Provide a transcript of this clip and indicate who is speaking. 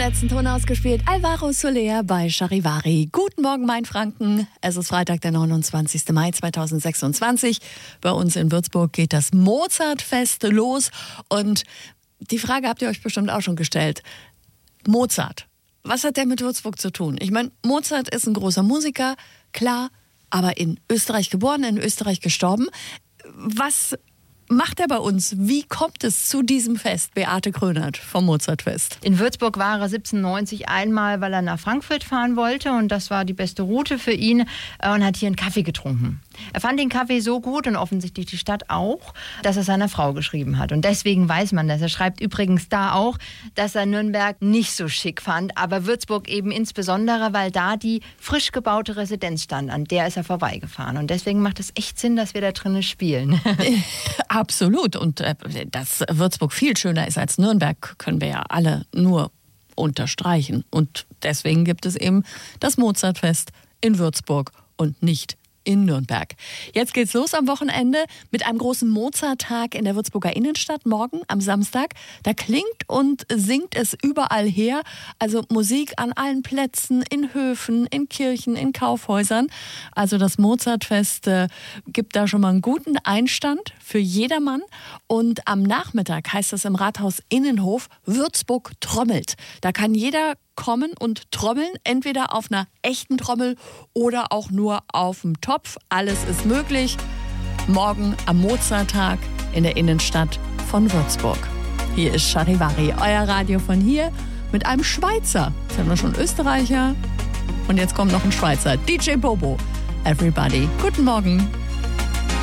Speaker 1: letzten Ton ausgespielt. Alvaro Soler bei Charivari. Guten Morgen, Mainfranken. Es ist Freitag, der 29. Mai 2026. Bei uns in Würzburg geht das Mozartfest los. Und die Frage habt ihr euch bestimmt auch schon gestellt. Mozart, was hat der mit Würzburg zu tun? Ich meine, Mozart ist ein großer Musiker, klar, aber in Österreich geboren, in Österreich gestorben. Was macht er bei uns? Wie kommt es zu diesem Fest? Beate Grönert vom Mozartfest.
Speaker 2: In Würzburg war er 1790 einmal, weil er nach Frankfurt fahren wollte und das war die beste Route für ihn und hat hier einen Kaffee getrunken. Er fand den Kaffee so gut und offensichtlich die Stadt auch, dass er seiner Frau geschrieben hat. Und deswegen weiß man das. Er schreibt übrigens da auch, dass er Nürnberg nicht so schick fand, aber Würzburg eben insbesondere, weil da die frisch gebaute Residenz stand. An der ist er vorbeigefahren. Und deswegen macht es echt Sinn, dass wir da drinnen spielen.
Speaker 1: Absolut. Und dass Würzburg viel schöner ist als Nürnberg, können wir ja alle nur unterstreichen. Und deswegen gibt es eben das Mozartfest in Würzburg und nicht in Nürnberg. Jetzt geht's los am Wochenende mit einem großen Mozart-Tag in der Würzburger Innenstadt morgen am Samstag. Da klingt und singt es überall her. Also Musik an allen Plätzen, in Höfen, in Kirchen, in Kaufhäusern. Also das Mozartfest gibt da schon mal einen guten Einstand für jedermann. Und am Nachmittag heißt es im Rathaus Innenhof, Würzburg trommelt. Da kann jeder kommen und trommeln, entweder auf einer echten Trommel oder auch nur auf dem Topf. Alles ist möglich. Morgen am Mozarttag in der Innenstadt von Würzburg. Hier ist Charivari, euer Radio von hier mit einem Schweizer. Jetzt haben wir schon Österreicher und jetzt kommt noch ein Schweizer. DJ Bobo. Everybody. Guten Morgen.